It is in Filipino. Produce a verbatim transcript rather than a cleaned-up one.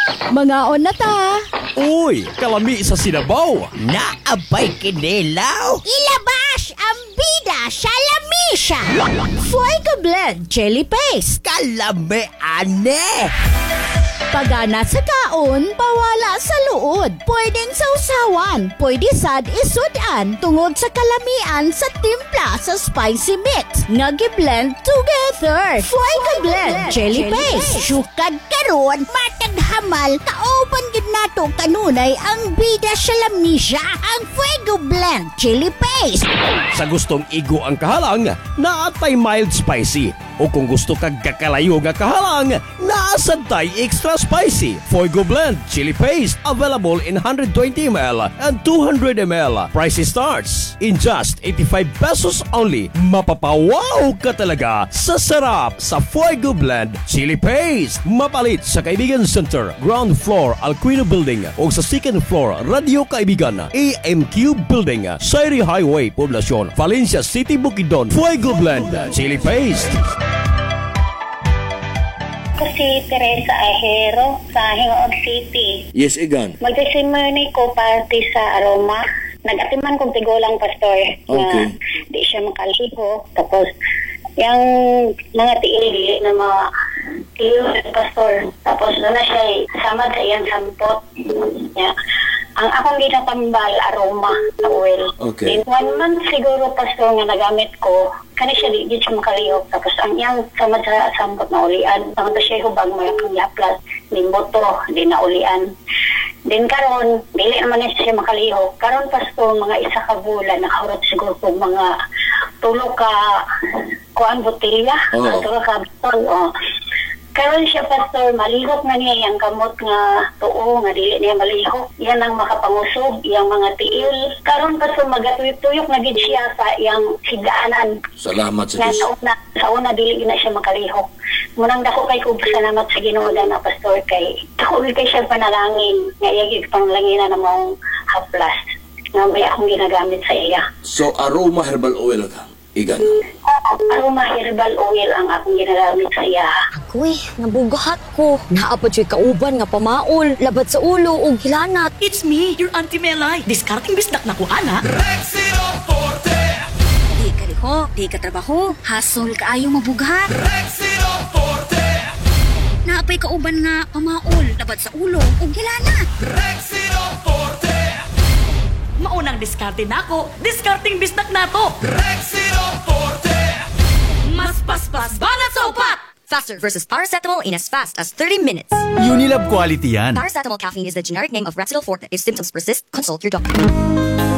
Mga on na ta. Uy, kalami sa sinabaw. Naabay kinilaw. Ilabas ang bida sa lamisa. Fuego Blend Chili Paste. Kalami ane. Pagana sa kaon, pawala sa luod. Pwedeng sausawan, pwede sad isudan tungod sa kalamian sa timpla sa spicy mix. Nagi-blend together. Fuego Blend Chili Paste. Sukad karon, matag hamal, kaoban gid nato kanunay ang bida sa lamisa, ang Fuego Blend Chili Paste. Sa gustong igo ang kahalang, naatay mild spicy. O kung gusto kag kakalayo nga kahalang, naasantay extra spicy. Fuego Blend Chili Paste available in one hundred twenty milliliters and two hundred milliliters. Price starts in just eighty-five pesos only. Mapapawaw ka talaga sa sarap sa Fuego Blend Chili Paste. Mapalit sa Kaibigan Center, ground floor Alquino Building o sa second floor Radio Kaibigan A M Q Building, Sairi Highway, Poblacion, Valencia City, Bukidnon. Fuego Blend Chili Paste. Ako si Teresa Ahero sa Hingoog City. Yes, Igan. Magsisimony ko party sa Aroma. Nag-atiman kong tigulang pastor Okay. na di siya makaliho. Tapos, yung mga tiili na mga tiyo pastor. Tapos, doon na siya samad sa iyang sampot. Yeah. Ang akong ginatambal, Aroma na oil. Okay. Then, one month siguro pastor nga nagamit ko, kani siya di, di siya makalihok. Tapos ang iyang samad sa sampot na ulian. Tapos siya hubag mo yung yaplas, din boto, di na ulian. Din karon, dili naman na siya makalihok. Karon pastor, mga isa ka bulan, nakahurot siguro kung mga tulo ka kuan botilya, Oo. tulo ka bitol. Oh. Karon siya pastor, malihok na niya yung kamot nga tuo, nga dili niya malihok. Yan ang makapangusog, yung mga tiil. Karon pastor, magatuyok-tuyok na gid siya sa yung higdaanan. Salamat sa Na Diyos. sa una, sa una dili na siya makalihok. Munang dako kay ko salamat sa Ginoo na pastor kay dako kay siya panalangin. Nga yagig panalangin na mong haplas. Nga may akong ginagamit sa iya. So, aroma herbal oil ka, Igan. Aroma herbal oil ang akong ginagamit sa iya. Uy, nabugahat ko. Naapod siya kauban nga pamaol, labat sa ulo ug hilanat. It's me, your Auntie Melay. Discarding bisdak na ko, ana. Di ka riho, di ka trabaho, hasol kaayo mabugat. Naapay kauban nga pamaol, labat sa ulo ug hilanat. Maunang diskarte na ako, discarding bisdak na to. Mas paspas, banat sa upat! Faster versus paracetamol in as fast as thirty minutes. Unilab quality yan. Paracetamol caffeine is the generic name of Rexidol Forte. If symptoms persist, consult your doctor.